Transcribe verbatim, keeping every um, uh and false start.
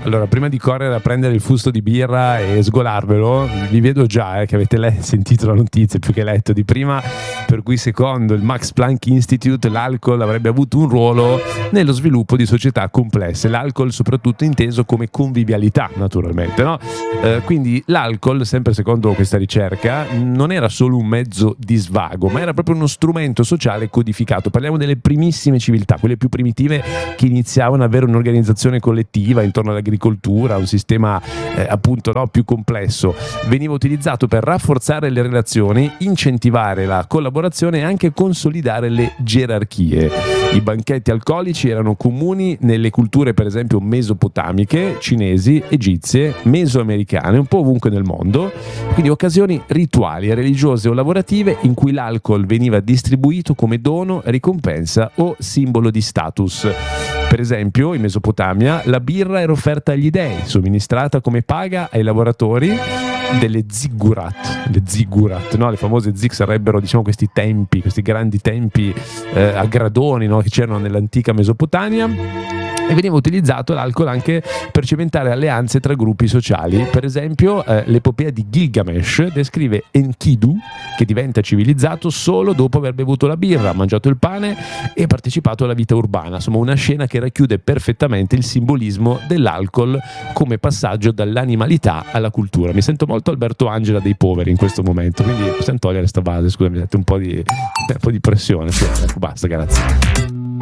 Allora, prima di correre a prendere il fusto di birra e sgolarvelo, vi vedo già eh, che avete le- sentito la notizia più che letto di prima, per cui secondo il Max Planck Institute l'alcol avrebbe avuto un ruolo nello sviluppo di società complesse, l'alcol soprattutto inteso come convivialità, naturalmente, no? Eh, quindi l'alcol, sempre secondo questa ricerca, non era solo un mezzo di svago, ma era proprio uno strumento sociale codificato. Parliamo delle primissime civiltà, quelle più primitive, che iniziavano ad avere un'organizzazione collettiva intorno all'agricoltura, un sistema eh, appunto no, più complesso. Veniva utilizzato per rafforzare le relazioni, incentivare la collaborazione e anche consolidare le gerarchie. I banchetti alcolici erano comuni nelle culture, per esempio, mesopotamiche, cinesi, egizie, mesoamericane, un po' ovunque nel mondo. Quindi occasioni rituali, religiose o lavorative in cui l'alcol veniva distribuito come dono, ricompensa o simbolo di status. Per esempio, in Mesopotamia la birra era offerta agli dei, somministrata come paga ai lavoratori delle ziggurat, le ziggurat, no? Le famose zig sarebbero, diciamo, questi tempi, questi grandi tempi eh, a gradoni, no? Che c'erano nell'antica Mesopotamia. E veniva utilizzato l'alcol anche per cementare alleanze tra gruppi sociali. Per esempio, eh, l'epopea di Gilgamesh descrive Enkidu, che diventa civilizzato solo dopo aver bevuto la birra, mangiato il pane e partecipato alla vita urbana. Insomma, una scena che racchiude perfettamente il simbolismo dell'alcol come passaggio dall'animalità alla cultura. Mi sento molto Alberto Angela dei poveri in questo momento, quindi possiamo togliere sta base, scusami, un po' di, un po' di pressione. Sì, ecco, basta, grazie.